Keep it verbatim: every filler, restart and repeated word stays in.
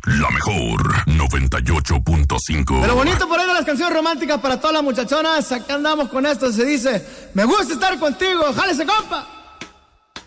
La mejor noventa y ocho punto cinco. Pero bonito por ahí de las canciones románticas para todas las muchachonas. Acá andamos con esto, se dice: me gusta estar contigo, jálese compa.